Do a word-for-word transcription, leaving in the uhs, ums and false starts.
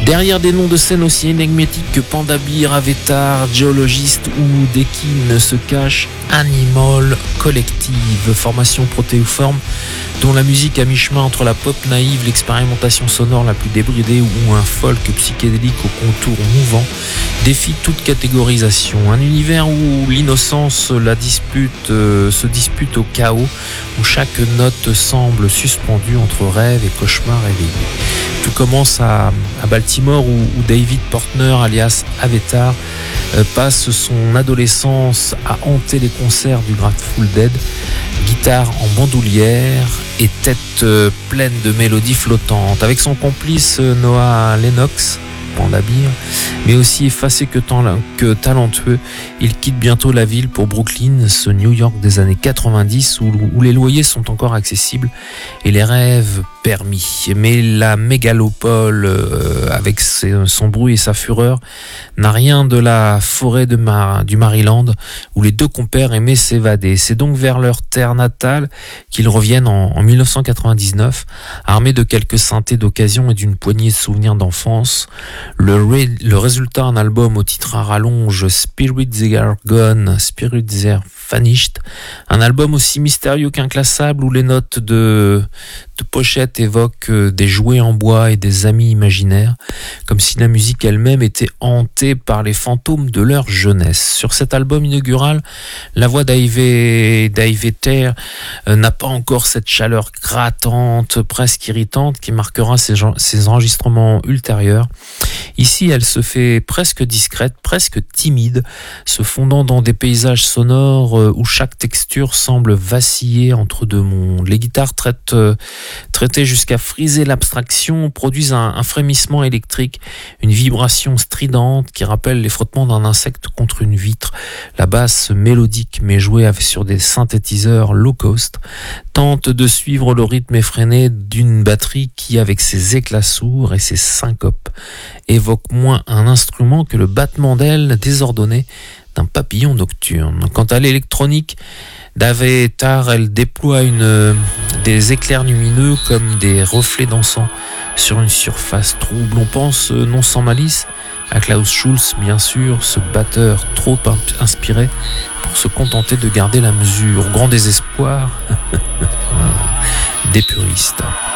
Derrière des noms de scène aussi énigmatiques que Pandabir, Avetar, Geologist ou Dekin se cache Animal Collective, formation protéiforme dont la musique à mi-chemin entre la pop naïve, l'expérimentation sonore la plus débridée ou un folk psychédélique aux contours mouvants défie toute catégorisation. Un univers où l'innocence la dispute, euh, se dispute au chaos, où chaque note semble suspendue entre rêve et cauchemar éveillé. Tout commence à, à Baltimore où, où David Portner, alias Avetar, euh, passe son adolescence à hanter les concerts du Grateful Dead, guitare en bandoulière et tête euh, pleine de mélodies flottantes. Avec son complice euh, Noah Lennox, Pandabir, mais aussi effacé que, tal- que talentueux, il quitte bientôt la ville pour Brooklyn, ce New York des années quatre-vingt-dix où, où les loyers sont encore accessibles et les rêves permis. Mais la mégalopole, euh, avec ses, son bruit et sa fureur, n'a rien de la forêt de Mar- du Maryland où les deux compères aimaient s'évader. C'est donc vers leur terre natale qu'ils reviennent en, en dix-neuf cent quatre-vingt-dix-neuf, armés de quelques synthés d'occasion et d'une poignée de souvenirs d'enfance. Le, ré, le résultat, un album au titre à rallonge, Spirit They Are Gone, Spirit They Are Vanished, un album aussi mystérieux qu'inclassable où les notes de, de pochette évoquent des jouets en bois et des amis imaginaires, comme si la musique elle-même était hantée par les fantômes de leur jeunesse. Sur cet album inaugural, la voix d'Ivy Terre euh, n'a pas encore cette chaleur grattante, presque irritante, qui marquera ses, ses enregistrements ultérieurs. Ici, elle se fait presque discrète, presque timide, se fondant dans des paysages sonores où chaque texture semble vaciller entre deux mondes. Les guitares traitent, euh, traitées jusqu'à friser l'abstraction produisent un, un frémissement électrique, une vibration stridente qui rappelle les frottements d'un insecte contre une vitre. La basse mélodique mais jouée sur des synthétiseurs low cost tente de suivre le rythme effréné d'une batterie qui, avec ses éclats sourds et ses syncopes, évoque moins un instrument que le battement d'ailes désordonné d'un papillon nocturne. Quant à l'électronique d'Avetar, elle déploie une, des éclairs lumineux comme des reflets dansants sur une surface trouble. On pense, non sans malice, à Klaus Schulze, bien sûr, ce batteur trop inspiré pour se contenter de garder la mesure, au grand désespoir des puristes.